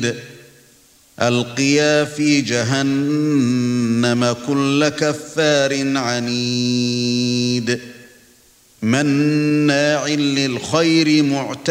عنيد ألقيا في جهنم كل كفار عنيد مناع للخير معتد